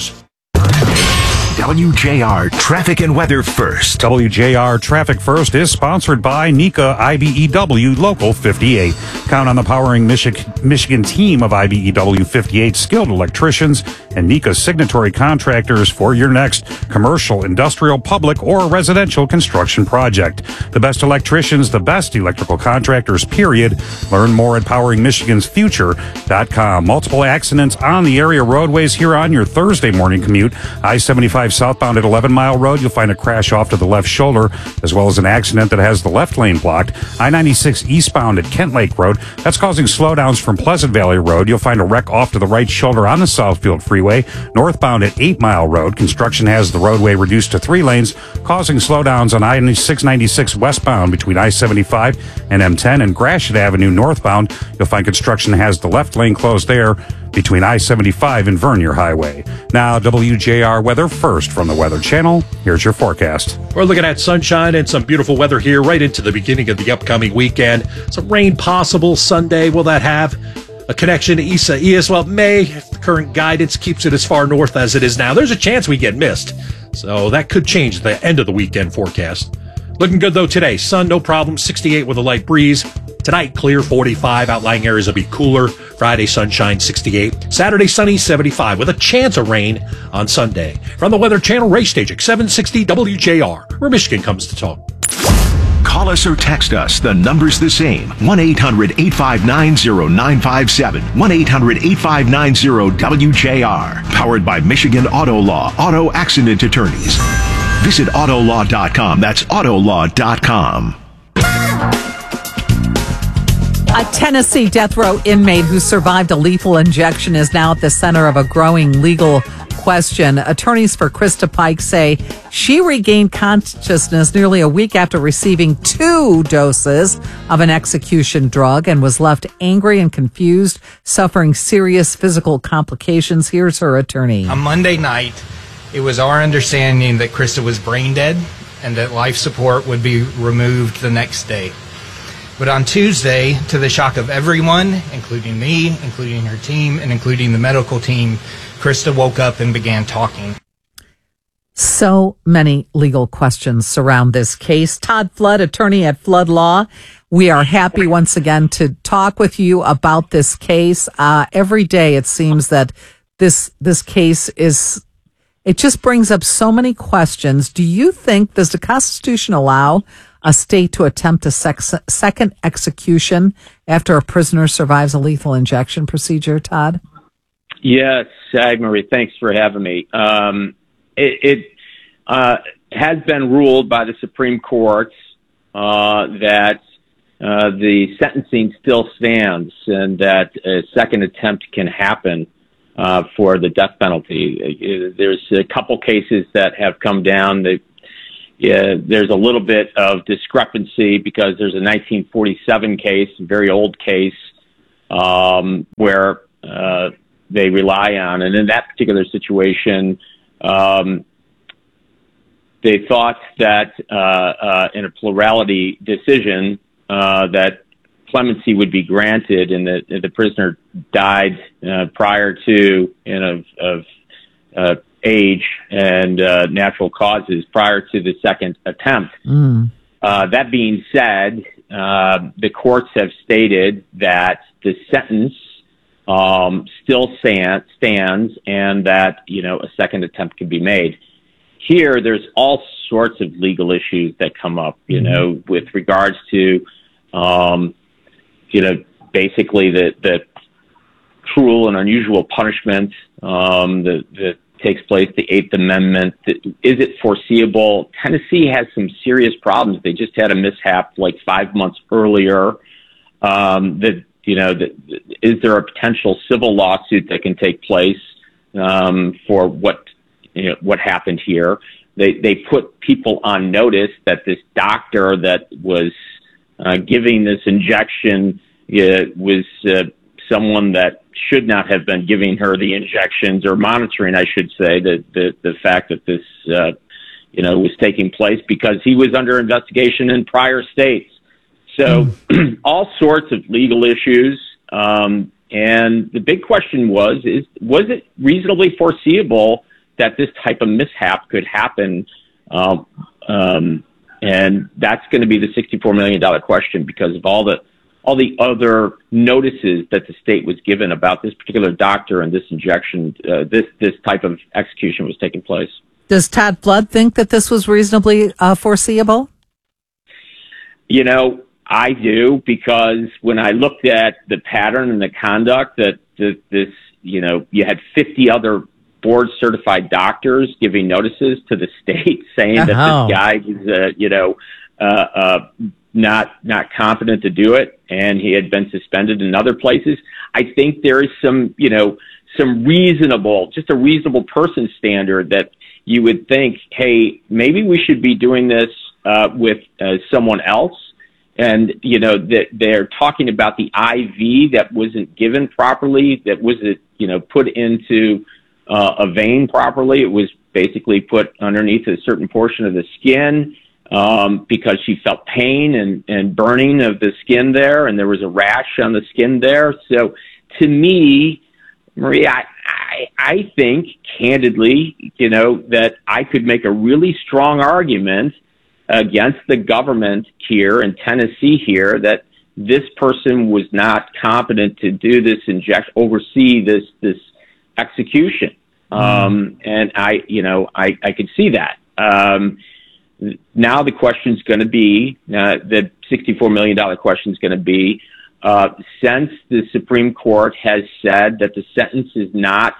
WJR Traffic and Weather First. WJR Traffic First is sponsored by NECA IBEW Local 58. Count on the powering Michigan team of IBEW 58 skilled electricians and NECA signatory contractors for your next commercial, industrial, public, or residential construction project. The best electricians, the best electrical contractors, period. Learn more at poweringmichigansfuture.com. Multiple accidents on the area roadways here on your Thursday morning commute. I-75 southbound at 11 Mile Road, you'll find a crash off to the left shoulder, as well as an accident that has the left lane blocked. I-96 eastbound at Kent Lake Road, that's causing slowdowns from Pleasant Valley Road. You'll find a wreck off to the right shoulder on the Southfield Freeway. Northbound at 8 Mile Road, construction has the roadway reduced to 3 lanes, causing slowdowns on I-696 westbound between I-75 and M10, and Gratiot Avenue northbound. You'll find construction has the left lane closed there between I-75 and Vernier Highway. Now, WJR weather first from the Weather Channel. Here's your forecast. We're looking at sunshine and some beautiful weather here right into the beginning of the upcoming weekend. Some rain possible Sunday. Will that have a connection to Isaias? Well, it may, if the current guidance keeps it as far north as it is now. There's a chance we get missed. So that could change the end of the weekend forecast. Looking good, though, today. Sun, no problem, 68 with a light breeze. Tonight, clear, 45. Outlying areas will be cooler. Friday, sunshine, 68. Saturday, sunny, 75, with a chance of rain on Sunday. From the Weather Channel, Ray Stagik, 760 WJR, where Michigan comes to talk. Call us or text us. The number's the same. 1-800-859-0957. 1-800-859-0WJR. Powered by Michigan Auto Law, Auto Accident Attorneys. Visit Autolaw.com. That's Autolaw.com. A Tennessee death row inmate who survived a lethal injection is now at the center of a growing legal question. Attorneys for Krista Pike say she regained consciousness nearly a week after receiving 2 doses of an execution drug and was left angry and confused, suffering serious physical complications. Here's her attorney. On Monday night, it was our understanding that Krista was brain dead and that life support would be removed the next day. But on Tuesday, to the shock of everyone, including me, including her team, and including the medical team, Krista woke up and began talking. So many legal questions surround this case. Todd Flood, attorney at Flood Law. We are happy once again to talk with you about this case. Every day it seems that this case it just brings up so many questions. Do you think, does the Constitution allow a state to attempt a second execution after a prisoner survives a lethal injection procedure, Todd? Yes, Marie, thanks for having me. It has been ruled by the Supreme Court that the sentencing still stands and that a second attempt can happen for the death penalty. There's a couple cases that have come down. There's a little bit of discrepancy because there's a 1947 case, a very old case, where they rely on. And in that particular situation, they thought that in a plurality decision that clemency would be granted, and that the prisoner died prior to of age and natural causes prior to the second attempt. That being said, the courts have stated that the sentence still stands and that, a second attempt can be made. Here, there's all sorts of legal issues that come up, with regards to, basically the cruel and unusual punishment that takes place, the Eighth Amendment. Is it foreseeable? Tennessee has some serious problems. They just had a mishap like 5 months earlier. Is there a potential civil lawsuit that can take place for what happened here? They put people on notice that this doctor that was giving this injection was someone that should not have been giving her the injections, or monitoring, I should say, the fact that this was taking place, because he was under investigation in prior states. So all sorts of legal issues. And the big question was it reasonably foreseeable that this type of mishap could happen? And that's going to be the $64 million question, because of all the other notices that the state was given about this particular doctor and this injection, this type of execution was taking place. Does Todd Flood think that this was reasonably foreseeable? I do, because when I looked at the pattern and the conduct that you had 50 other board certified doctors giving notices to the state saying that this guy was, not competent to do it, and he had been suspended in other places. I think there is some reasonable person standard that you would think, hey, maybe we should be doing this with someone else. And, that they're talking about the IV that wasn't given properly, that wasn't, put into a vein properly. It was basically put underneath a certain portion of the skin because she felt pain and burning of the skin there, and there was a rash on the skin there. So to me, Maria, I think, candidly, that I could make a really strong argument against the government here in Tennessee here that this person was not competent to do this oversee this execution. And I could see that. Now the question's going to be, the $64 million question is going to be, since the Supreme Court has said that the sentence is not,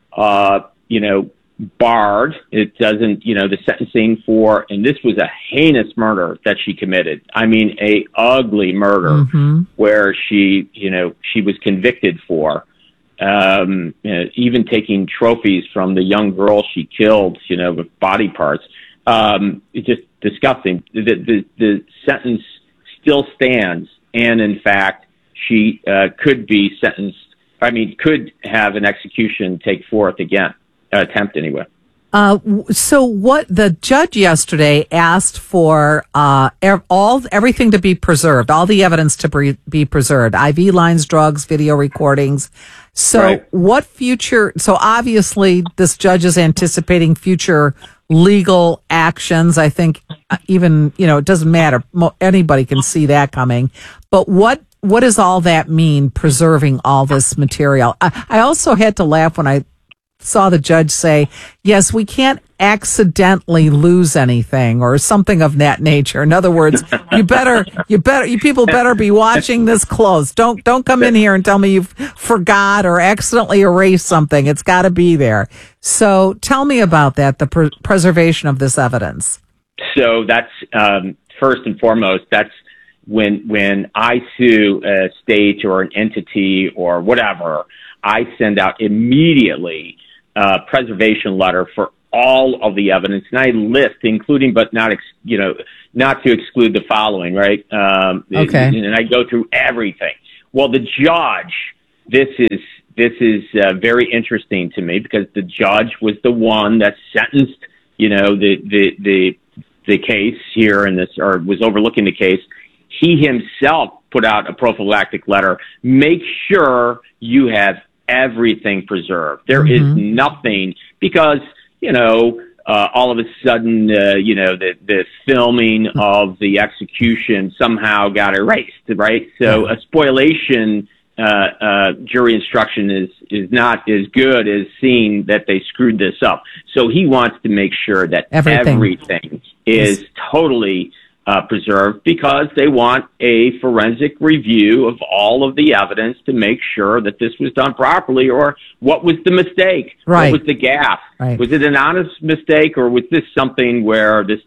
barred, it doesn't, the sentencing for, and this was a heinous murder that she committed. I mean, a ugly murder where she was convicted for, even taking trophies from the young girl she killed, with body parts. It's just disgusting. The sentence still stands, and in fact, she could be sentenced. Could have an execution take forth again, attempt anyway. So what the judge yesterday asked for everything to be preserved, all the evidence to be preserved, IV lines, drugs, video recordings. So what future? So obviously this judge is anticipating future legal actions. I think even it doesn't matter. Anybody can see that coming. But what does all that mean? Preserving all this material. I also had to laugh when I saw the judge say, yes, we can't accidentally lose anything or something of that nature. In other words, you people better be watching this close. Don't come in here and tell me you've forgot or accidentally erased something. It's got to be there. So tell me about that, the preservation of this evidence. So that's, first and foremost, that's when I sue a state or an entity or whatever, I send out immediately a preservation letter for all of the evidence, and I list, including but not not to exclude the following, right? Okay. And I go through everything. Well, the judge, this is very interesting to me because the judge was the one that sentenced, the case here in this, or was overlooking the case. He himself put out a prophylactic letter. Make sure you have everything preserved. There is nothing because, all of a sudden, the filming of the execution somehow got erased, right? So a spoliation jury instruction is not as good as seeing that they screwed this up. So he wants to make sure that everything is totally preserved because they want a forensic review of all of the evidence to make sure that this was done properly, or what was the mistake? Right. What was the gaffe? Right. Was it an honest mistake, or was this something where this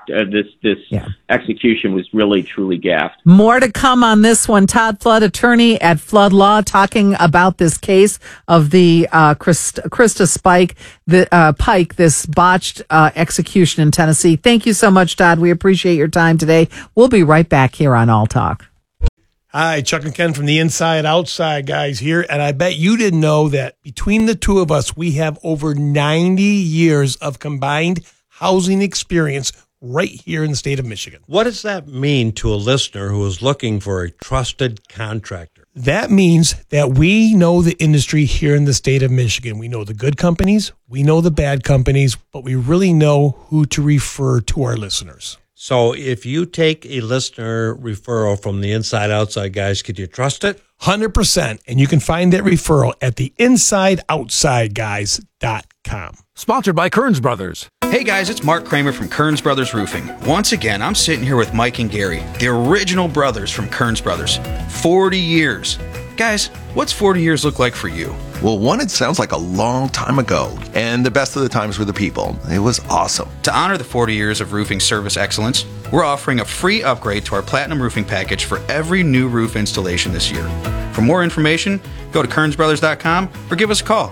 execution was really truly gaffed? More to come on this one. Todd Flood, attorney at Flood Law, talking about this case of the Krista Pike, this botched execution in Tennessee. Thank you so much, Todd. We appreciate your time today. We'll be right back here on All Talk. Hi, Chuck and Ken from the Inside Outside guys here, and I bet you didn't know that between the two of us, we have over 90 years of combined housing experience right here in the state of Michigan. What does that mean to a listener who is looking for a trusted contractor? That means that we know the industry here in the state of Michigan. We know the good companies, we know the bad companies, but we really know who to refer to our listeners. So if you take a listener referral from the Inside Outside guys, could you trust it? 100%. And you can find that referral at the InsideOutsideGuys.com. Sponsored by Kearns Brothers. Hey guys, it's Mark Kramer from Kearns Brothers Roofing. Once again, I'm sitting here with Mike and Gary, the original brothers from Kearns Brothers. 40 years. Guys, what's 40 years look like for you? Well, one, it sounds like a long time ago, and the best of the times were the people. It was awesome. To honor the 40 years of roofing service excellence, we're offering a free upgrade to our Platinum Roofing Package for every new roof installation this year. For more information, go to KearnsBrothers.com or give us a call,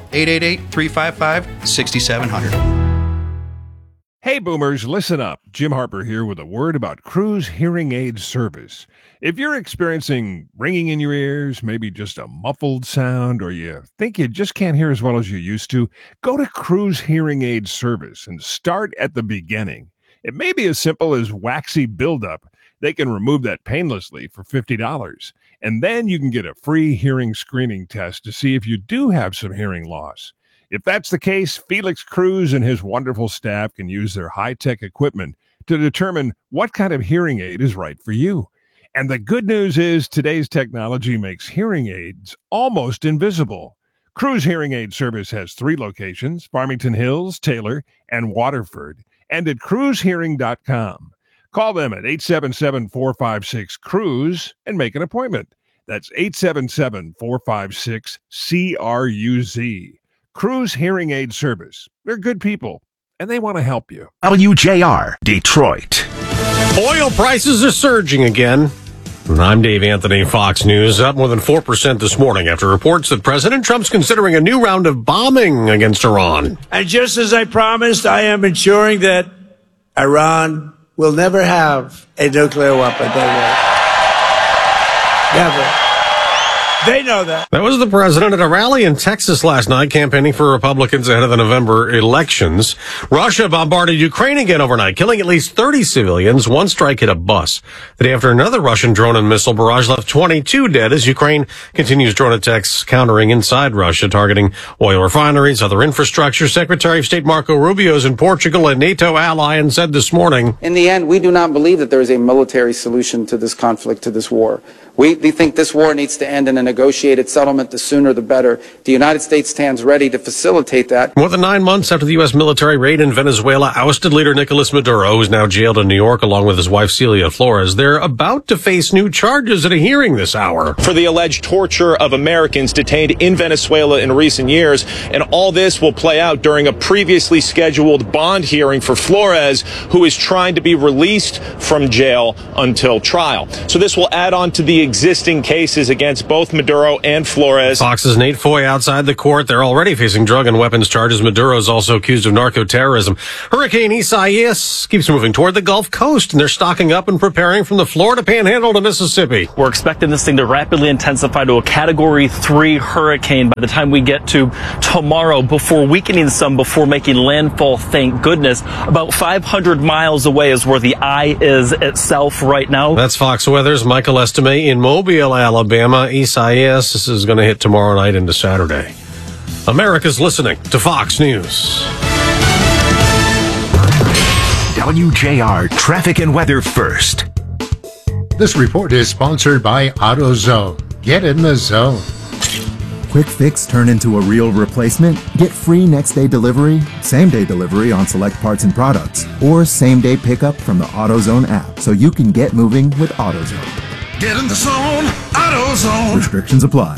888-355-6700. Hey boomers, listen up. Jim Harper here with a word about Cruz Hearing Aid Service. If you're experiencing ringing in your ears, maybe just a muffled sound, or you think you just can't hear as well as you used to, go to Cruz Hearing Aid Service and start at the beginning. It may be as simple as waxy buildup. They can remove that painlessly for $50. And then you can get a free hearing screening test to see if you do have some hearing loss. If that's the case, Felix Cruz and his wonderful staff can use their high-tech equipment to determine what kind of hearing aid is right for you. And the good news is today's technology makes hearing aids almost invisible. Cruz Hearing Aid Service has 3 locations, Farmington Hills, Taylor, and Waterford, and at cruzhearing.com. Call them at 877-456-CRUZ and make an appointment. That's 877-456-CRUZ. Cruz Hearing Aid Service. They're good people, and they want to help you. WJR, Detroit. Oil prices are surging again. I'm Dave Anthony, Fox News, up more than 4% this morning after reports that President Trump's considering a new round of bombing against Iran. And just as I promised, I am ensuring that Iran will never have a nuclear weapon. They will. Never. They know that. That was the president at a rally in Texas last night campaigning for Republicans ahead of the November elections. Russia bombarded Ukraine again overnight, killing at least 30 civilians. One strike hit a bus. The day after another Russian drone and missile barrage left 22 dead as Ukraine continues drone attacks countering inside Russia, targeting oil refineries, other infrastructure. Secretary of State Marco Rubio is in Portugal, a NATO ally, and said this morning, in the end, we do not believe that there is a military solution to this conflict, to this war. We think this war needs to end in a negotiated settlement. The sooner the better. The United States stands ready to facilitate that. More than 9 months after the U.S. military raid in Venezuela ousted leader Nicolas Maduro, who's now jailed in New York along with his wife Celia Flores, they're about to face new charges at a hearing this hour. For the alleged torture of Americans detained in Venezuela in recent years. And all this will play out during a previously scheduled bond hearing for Flores, who is trying to be released from jail until trial. So this will add on to the existing cases against both Maduro and Flores. Fox's Nate Foy outside the court. They're already facing drug and weapons charges. Maduro is also accused of narco-terrorism. Hurricane Isaias keeps moving toward the Gulf Coast, and they're stocking up and preparing from the Florida Panhandle to Mississippi. We're expecting this thing to rapidly intensify to a Category 3 hurricane by the time we get to tomorrow, before weakening some, before making landfall, thank goodness. About 500 miles away is where the eye is itself right now. That's Fox Weather's Michael Estime in Mobile, Alabama. Isaias, this is going to hit tomorrow night into Saturday. America's listening to Fox News. WJR Traffic and Weather First. This report is sponsored by AutoZone. Get in the zone. Quick fix turn into a real replacement? Get free next day delivery, same day delivery on select parts and products, or same day pickup from the AutoZone app so you can get moving with AutoZone. Get in the zone, AutoZone. Restrictions apply.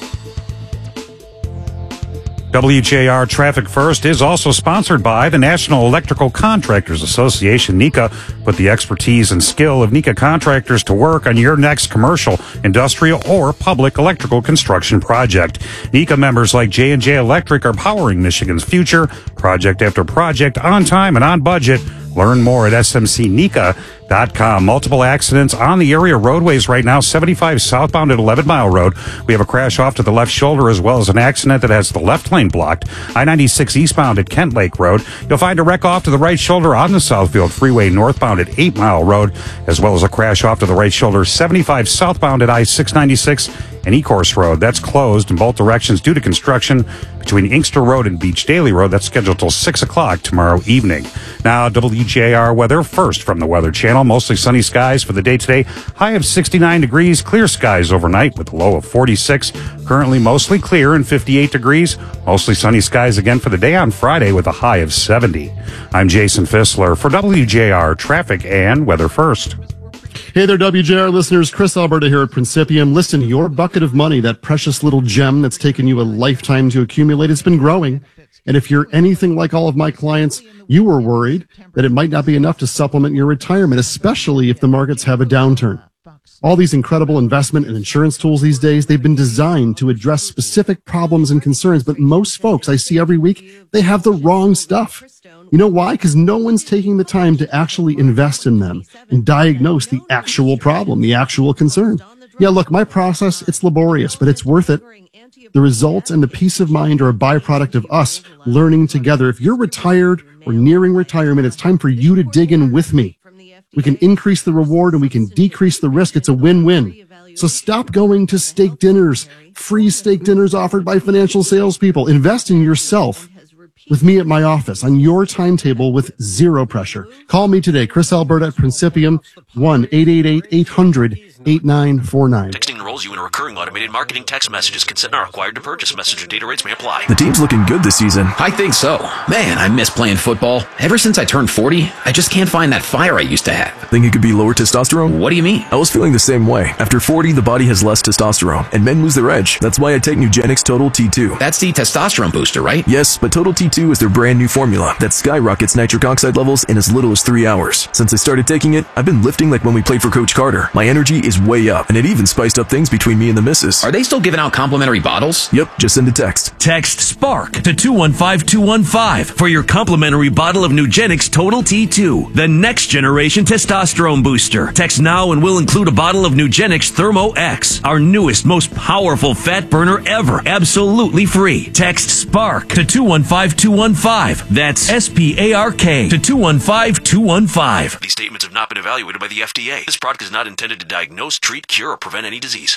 WJR Traffic First is also sponsored by the National Electrical Contractors Association, NECA. Put the expertise and skill of NECA contractors to work on your next commercial, industrial, or public electrical construction project. NECA members like J&J Electric are powering Michigan's future, project after project, on time and on budget. Learn more at smcneca.com. Multiple accidents on the area roadways right now. 75 southbound at 11 Mile Road. We have a crash off to the left shoulder, as well as an accident that has the left lane blocked. I-96 eastbound at Kent Lake Road. You'll find a wreck off to the right shoulder on the Southfield Freeway northbound at 8 Mile Road, as well as a crash off to the right shoulder 75 southbound at I-696 and Ecorse Road. That's closed in both directions due to construction between Inkster Road and Beach Daily Road. That's scheduled till 6 o'clock tomorrow evening. Now, WJR weather first from the Weather Channel. Mostly sunny skies for the day today. High of 69 degrees. Clear skies overnight with a low of 46. Currently mostly clear and 58 degrees. Mostly sunny skies again for the day on Friday with a high of 70. I'm Jason Fissler for WJR Traffic and Weather First. Hey there, WJR listeners. Chris Alberta here at Principium. Listen, your bucket of money, that precious little gem that's taken you a lifetime to accumulate, has been growing. And if you're anything like all of my clients, you were worried that it might not be enough to supplement your retirement, especially if the markets have a downturn. All these incredible investment and insurance tools these days, they've been designed to address specific problems and concerns, but most folks I see every week, they have the wrong stuff. You know why? Because no one's taking the time to actually invest in them and diagnose the actual problem, the actual concern. Yeah, look, my process, it's laborious, but it's worth it. The results and the peace of mind are a byproduct of us learning together. If you're retired or nearing retirement, it's time for you to dig in with me. We can increase the reward and we can decrease the risk. It's a win-win. So stop going to steak dinners, free steak dinners offered by financial salespeople. Invest in yourself with me at my office on your timetable with zero pressure. Call me today, Chris Alberta at Principium, 1-888-800-8949. Texting enrolls you in a recurring automated marketing text messages. Consent not required to purchase. Message and data rates may apply. The team's looking good this season. I think so. Man, I miss playing football. Ever since I turned 40, I just can't find that fire I used to have. Think it could be lower testosterone? What do you mean? I was feeling the same way. After 40, the body has less testosterone, and men lose their edge. That's why I take Nugenix Total T2. That's the testosterone booster, right? Yes, but Total T2 is their brand new formula that skyrockets nitric oxide levels in as little as 3 hours. Since I started taking it, I've been lifting like when we played for Coach Carter. My energy is is way up, and it even spiced up things between me and the missus. Are they still giving out complimentary bottles? Yep, just send a text. Text SPARK to 215-215 for your complimentary bottle of Nugenix Total T2, the next generation testosterone booster. Text now and we'll include a bottle of Nugenix Thermo X, our newest, most powerful fat burner ever, absolutely free. Text SPARK to 215-215. That's SPARK to 215-215. These statements have not been evaluated by the FDA. This product is not intended to diagnose, treat, cure, or prevent any disease.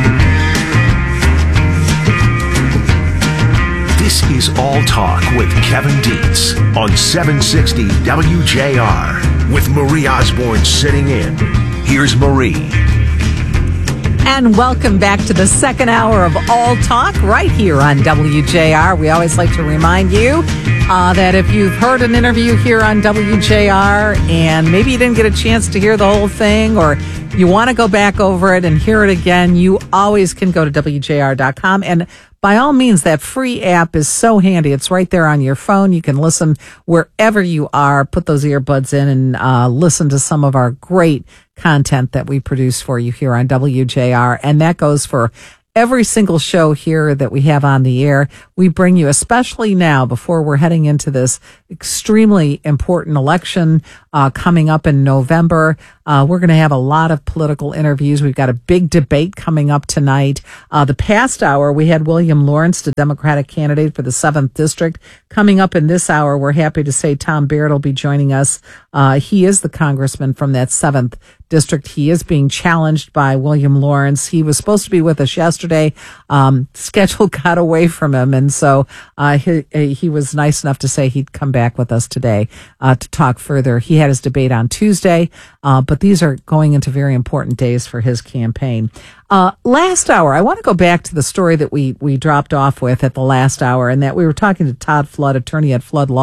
This is All Talk with Kevin Dietz on 760 WJR with Marie Osborne sitting in. Here's Marie. And welcome back to the second hour of All Talk right here on WJR. We always like to remind you that if you've heard an interview here on WJR and maybe you didn't get a chance to hear the whole thing, or you want to go back over it and hear it again, you always can go to WJR.com. And by all means, that free app is so handy. It's right there on your phone. You can listen wherever you are. Put those earbuds in and listen to some of our great content that we produce for you here on WJR. And that goes for every single show here that we have on the air. We bring you, especially now before we're heading into this extremely important election coming up in November. We're going to have a lot of political interviews. We've got a big debate coming up tonight. The past hour, we had William Lawrence, the Democratic candidate for the 7th District. Coming up in this hour, we're happy to say Tom Baird will be joining us. He is the congressman from that 7th District. He is being challenged by William Lawrence. He was supposed to be with us yesterday. Schedule got away from him, and so he was nice enough to say he'd come back with us today to talk further. He had his debate on Tuesday, but these are going into very important days for his campaign. Last hour, I want to go back to the story that we dropped off with at the last hour, and that we were talking to Todd Flood, attorney at Flood Law